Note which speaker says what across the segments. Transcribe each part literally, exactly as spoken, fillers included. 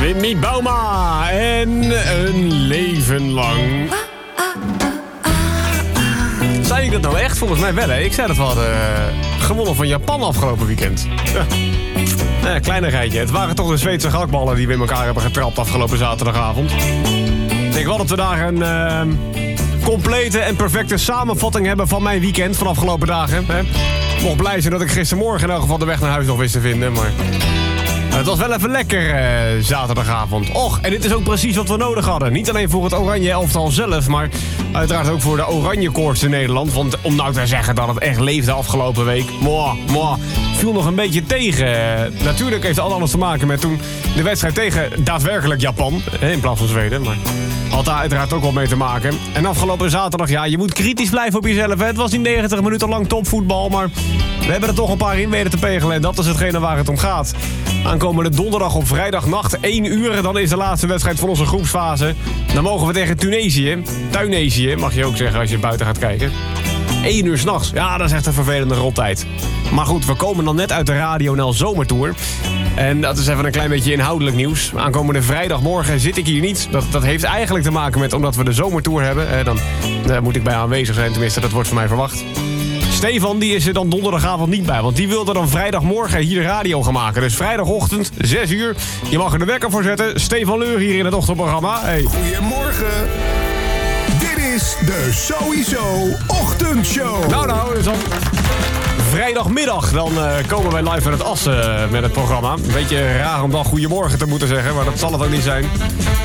Speaker 1: Wimmy Bauma en een leven lang. Zei ik dat nou echt? Volgens mij wel, hè? Ik zei dat we hadden uh, gewonnen van Japan afgelopen weekend. Ja. Ja, kleinigheidje. Het waren toch de Zweedse gakballen die we in elkaar hebben getrapt afgelopen zaterdagavond. Ik denk wel dat we daar een uh, complete en perfecte samenvatting hebben van mijn weekend van afgelopen dagen. Hè? Mocht blij zijn dat ik gistermorgen in elk geval de weg naar huis nog wist te vinden, maar... Het was wel even lekker uh, zaterdagavond. Och, en dit is ook precies wat we nodig hadden. Niet alleen voor het oranje elftal zelf, maar uiteraard ook voor de oranje koorts in Nederland. Want om nou te zeggen dat het echt leefde afgelopen week... Mwah, mwah, viel nog een beetje tegen. Uh, natuurlijk heeft het alles te maken met toen de wedstrijd tegen daadwerkelijk Japan. Eh, in plaats van Zweden, maar... had daar uiteraard ook wel mee te maken. En afgelopen zaterdag, ja, je moet kritisch blijven op jezelf. Hè? Het was niet negentig minuten lang topvoetbal, maar we hebben er toch een paar in weten te pegelen. En dat is hetgene waar het om gaat. Aankomende donderdag op vrijdagnacht, één uur, dan is de laatste wedstrijd van onze groepsfase. Dan mogen we tegen Tunesië. Tunesië, mag je ook zeggen als je buiten gaat kijken. één uur 's nachts. Ja, dat is echt een vervelende rottijd. Maar goed, we komen dan net uit de Radio N L Zomertour. En dat is even een klein beetje inhoudelijk nieuws. Aankomende vrijdagmorgen zit ik hier niet. Dat, dat heeft eigenlijk te maken met omdat we de Zomertour hebben. Eh, dan eh, moet ik bij aanwezig zijn, tenminste, dat wordt van mij verwacht. Stefan, die is er dan donderdagavond niet bij. Want die wilde dan vrijdagmorgen hier de radio gaan maken. Dus vrijdagochtend, zes uur. Je mag er de wekker voor zetten. Stefan Leur hier in het ochtendprogramma. Hey.
Speaker 2: Goedemorgen. Dit is de Sowieso Ochtendshow.
Speaker 1: Nou, nou, dus dan... Vrijdagmiddag, dan uh, komen wij live uit het Assen uh, met het programma. Een beetje raar om dan goedemorgen te moeten zeggen, maar dat zal het ook niet zijn.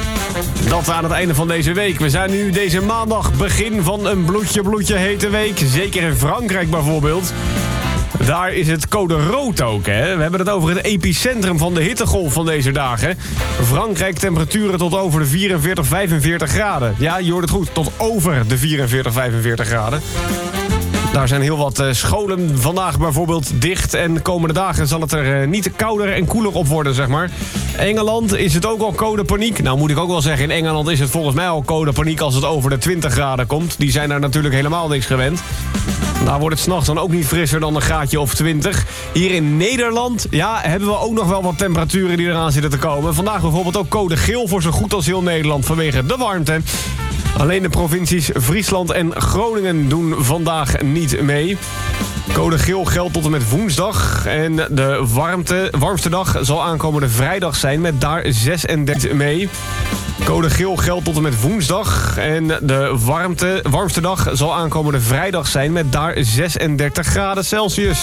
Speaker 1: Dat aan het einde van deze week. We zijn nu deze maandag begin van een bloedje bloedje hete week. Zeker in Frankrijk bijvoorbeeld. Daar is het code rood ook, hè. We hebben het over het epicentrum van de hittegolf van deze dagen. Frankrijk temperaturen tot over de vierenveertig, vijfenveertig graden. Ja, je hoort het goed, tot over de vierenveertig, vijfenveertig graden. Daar zijn heel wat uh, scholen vandaag bijvoorbeeld dicht. En de komende dagen zal het er uh, niet kouder en koeler op worden, zeg maar. Engeland is het ook al code paniek. Nou moet ik ook wel zeggen, in Engeland is het volgens mij al code paniek als het over de twintig graden komt. Die zijn daar natuurlijk helemaal niks gewend. Daar wordt het 's nachts dan ook niet frisser dan een graadje of twintig. Hier in Nederland, ja, hebben we ook nog wel wat temperaturen die eraan zitten te komen. Vandaag bijvoorbeeld ook code geel voor zo goed als heel Nederland vanwege de warmte. Alleen de provincies Friesland en Groningen doen vandaag niet mee. Code geel geldt tot en met woensdag. En de warmte, warmste dag zal aankomende vrijdag zijn met daar zesendertig mee. Code geel geldt tot en met woensdag. En de warmte, warmste dag zal aankomende vrijdag zijn met daar zesendertig graden Celsius.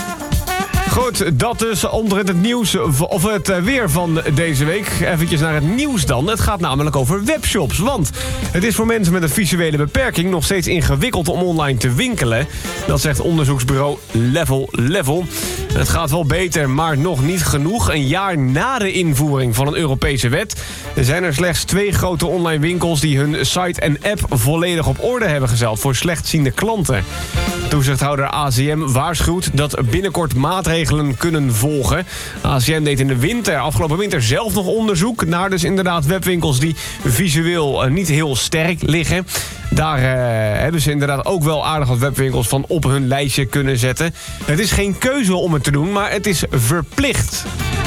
Speaker 1: Goed, dat dus onder het nieuws, of het weer van deze week. Eventjes naar het nieuws dan. Het gaat namelijk over webshops. Want het is voor mensen met een visuele beperking nog steeds ingewikkeld om online te winkelen. Dat zegt onderzoeksbureau Level Level. Het gaat wel beter, maar nog niet genoeg. Een jaar na de invoering van een Europese wet zijn er slechts twee grote online winkels die hun site en app volledig op orde hebben gezet voor slechtziende klanten. Toezichthouder A C M waarschuwt dat binnenkort maatregelen kunnen volgen. A C M deed in de winter, afgelopen winter zelf nog onderzoek naar dus inderdaad webwinkels die visueel uh, niet heel sterk liggen. Daar uh, hebben ze inderdaad ook wel aardig wat webwinkels van op hun lijstje kunnen zetten. Het is geen keuze om het te doen, maar het is verplicht.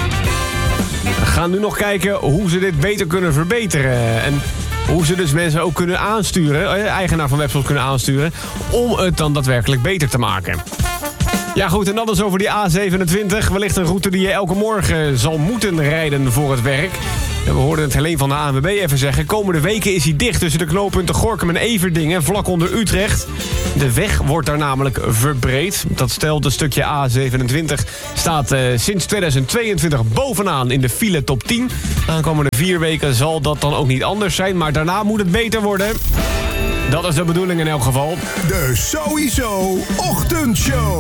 Speaker 1: We gaan nu nog kijken hoe ze dit beter kunnen verbeteren. En hoe ze dus mensen ook kunnen aansturen, eigenaar van webshops kunnen aansturen, om het dan daadwerkelijk beter te maken. Ja goed, en dan dus over die A zevenentwintig. Wellicht een route die je elke morgen zal moeten rijden voor het werk. En we hoorden het Helene van de A N W B even zeggen. Komende weken is hij dicht tussen de knooppunten Gorinchem en Everdingen, vlak onder Utrecht. De weg wordt daar namelijk verbreed. Dat stelt een stukje A zevenentwintig staat uh, sinds tweeduizend tweeëntwintig bovenaan in de file top tien. Aankomende vier weken zal dat dan ook niet anders zijn, maar daarna moet het beter worden. Dat is de bedoeling in elk geval.
Speaker 2: De Sowieso Ochtendshow.